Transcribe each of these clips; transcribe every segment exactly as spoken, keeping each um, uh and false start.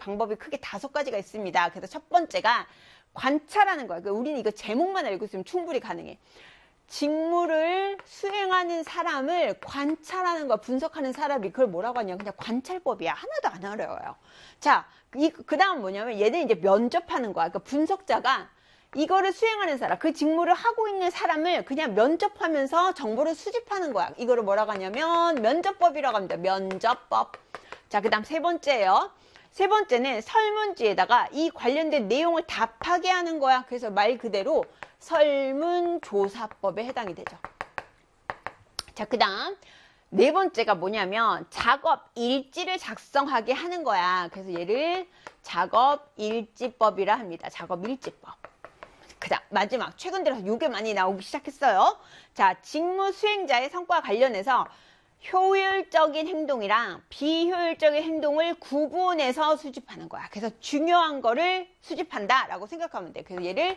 방법이 크게 다섯 가지가 있습니다. 그래서 첫 번째가 관찰하는 거야. 그러니까 우리는 이거 제목만 알고 있으면 충분히 가능해. 직무를 수행하는 사람을 관찰하는 거, 분석하는 사람이 그걸 뭐라고 하냐? 그냥 관찰법이야. 하나도 안 어려워요. 자, 이, 그 다음 뭐냐면 얘는 이제 면접하는 거야. 그러니까 분석자가 이거를 수행하는 사람, 그 직무를 하고 있는 사람을 그냥 면접하면서 정보를 수집하는 거야. 이거를 뭐라고 하냐면 면접법이라고 합니다. 면접법. 자, 그 다음 세 번째예요. 세 번째는 설문지에다가 이 관련된 내용을 답하게 하는 거야. 그래서 말 그대로 설문조사법에 해당이 되죠. 자, 그 다음 네 번째가 뭐냐면 작업 일지를 작성하게 하는 거야. 그래서 얘를 작업 일지법이라 합니다. 작업 일지법. 그 다음 마지막 최근 들어서 이게 많이 나오기 시작했어요. 자, 직무 수행자의 성과와 관련해서 효율적인 행동이랑 비효율적인 행동을 구분해서 수집하는 거야. 그래서 중요한 거를 수집한다 라고 생각하면 돼. 그래서 얘를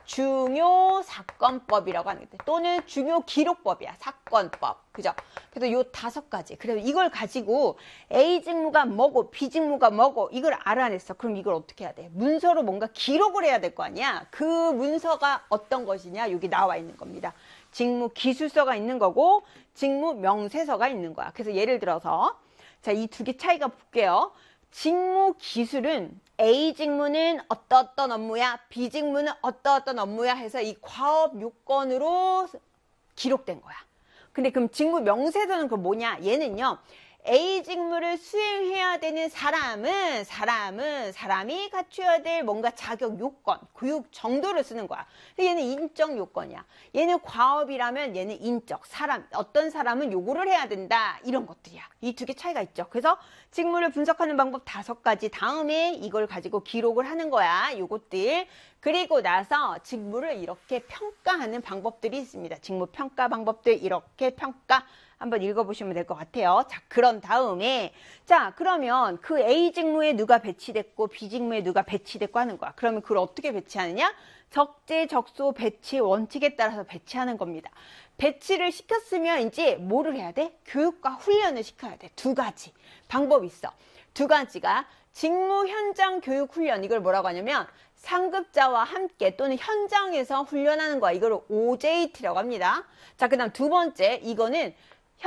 중요사건법이라고 하는 게 또는 중요기록법이야. 사건법. 그죠? 그래서 요 다섯 가지. 그래서 이걸 가지고 A 직무가 뭐고 B 직무가 뭐고 이걸 알아냈어. 그럼 이걸 어떻게 해야 돼? 문서로 뭔가 기록을 해야 될 거 아니야? 그 문서가 어떤 것이냐? 여기 나와 있는 겁니다. 직무 기술서가 있는 거고 직무 명세서가 있는 거야. 그래서 예를 들어서 자, 이 두 개 차이가 볼게요. 직무 기술은 A 직무는 어떠어떤 업무야, B 직무는 어떠어떤 업무야 해서 이 과업 요건으로 기록된 거야. 근데 그럼 직무 명세서는 그 뭐냐? 얘는요. A 직무를 수행해야 되는 사람은 사람은 사람이 갖춰야 될 뭔가 자격 요건, 교육 정도를 쓰는 거야. 얘는 인적 요건이야. 얘는 과업이라면 얘는 인적, 사람, 어떤 사람은 요구를 해야 된다. 이런 것들이야. 이 두 개 차이가 있죠. 그래서 직무를 분석하는 방법 다섯 가지 다음에 이걸 가지고 기록을 하는 거야. 요것들. 그리고 나서 직무를 이렇게 평가하는 방법들이 있습니다. 직무 평가 방법들 이렇게 평가 한번 읽어보시면 될 것 같아요. 자, 그런 다음에 자, 그러면 그 A 직무에 누가 배치됐고 B 직무에 누가 배치됐고 하는 거야. 그러면 그걸 어떻게 배치하느냐? 적재적소 배치 원칙에 따라서 배치하는 겁니다. 배치를 시켰으면 이제 뭐를 해야 돼? 교육과 훈련을 시켜야 돼. 두 가지 방법이 있어. 두 가지가 직무 현장 교육 훈련, 이걸 뭐라고 하냐면 상급자와 함께 또는 현장에서 훈련하는 거야. 이걸 오제이티라고 합니다. 자, 그 다음 두 번째, 이거는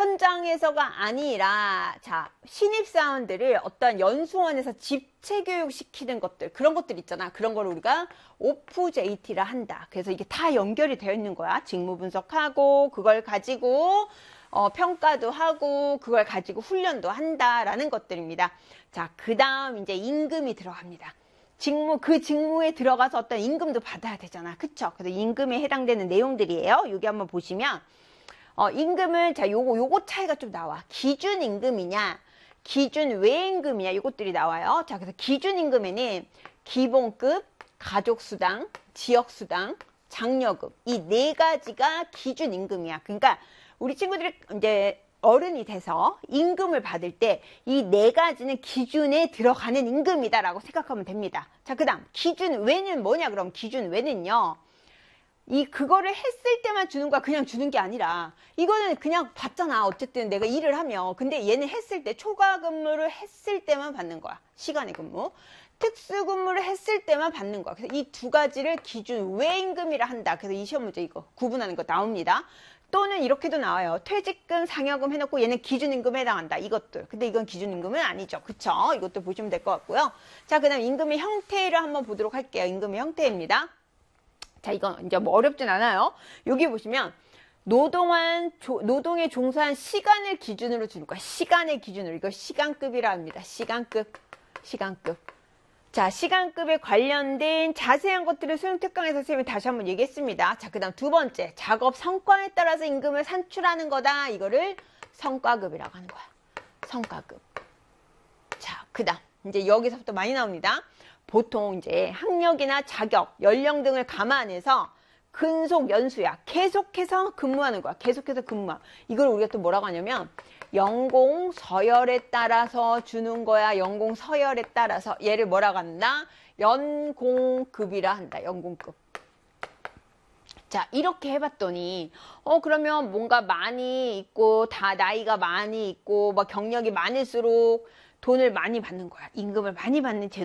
현장에서가 아니라 자, 신입사원들을 어떤 연수원에서 집체 교육시키는 것들, 그런 것들 있잖아. 그런 걸 우리가 오프제이티라 한다. 그래서 이게 다 연결이 되어 있는 거야. 직무 분석하고 그걸 가지고 어, 평가도 하고 그걸 가지고 훈련도 한다라는 것들입니다. 자, 그 다음 이제 임금이 들어갑니다. 직무, 그 직무에 들어가서 어떤 임금도 받아야 되잖아. 그쵸? 그래서 임금에 해당되는 내용들이에요. 여기 한번 보시면 어, 임금은, 자, 요거, 요거 차이가 좀 나와. 기준 임금이냐, 기준 외 임금이냐, 요것들이 나와요. 자, 그래서 기준 임금에는 기본급, 가족수당, 지역수당, 장려금, 이 네 가지가 기준 임금이야. 그러니까, 우리 친구들이 이제 어른이 돼서 임금을 받을 때 이 네 가지는 기준에 들어가는 임금이다라고 생각하면 됩니다. 자, 그 다음, 기준 외는 뭐냐, 그럼 기준 외는요. 이 그거를 했을 때만 주는 거야. 그냥 주는 게 아니라 이거는 그냥 받잖아. 어쨌든 내가 일을 하면. 근데 얘는 했을 때 초과 근무를 했을 때만 받는 거야. 시간의 근무. 특수 근무를 했을 때만 받는 거야. 그래서 이 두 가지를 기준 외 임금이라 한다. 그래서 이 시험 문제 이거 구분하는 거 나옵니다. 또는 이렇게도 나와요. 퇴직금, 상여금 해놓고 얘는 기준임금에 해당한다. 이것들. 근데 이건 기준임금은 아니죠. 그쵸? 이것도 보시면 될 것 같고요. 자, 그 다음 임금의 형태를 한번 보도록 할게요. 임금의 형태입니다. 자, 이건 이제 뭐 어렵진 않아요. 여기 보시면 노동한 조, 노동에 종사한 시간을 기준으로 주는 거야. 시간의 기준으로. 이거 시간급이라 합니다. 시간급. 시간급. 자, 시간급에 관련된 자세한 것들을 수능특강에서 선생님이 다시 한번 얘기했습니다. 자, 그 다음 두 번째. 작업 성과에 따라서 임금을 산출하는 거다. 이거를 성과급이라고 하는 거야. 성과급. 자, 그 다음. 이제 여기서부터 많이 나옵니다. 보통 이제 학력이나 자격, 연령 등을 감안해서 근속 연수야. 계속해서 근무하는 거야. 계속해서 근무야. 이걸 우리가 또 뭐라고 하냐면 연공 서열에 따라서 주는 거야. 연공 서열에 따라서. 얘를 뭐라고 한다? 연공급이라 한다. 연공급. 자, 이렇게 해봤더니 어 그러면 뭔가 많이 있고 다 나이가 많이 있고 막 경력이 많을수록 돈을 많이 받는 거야. 임금을 많이 받는 제도.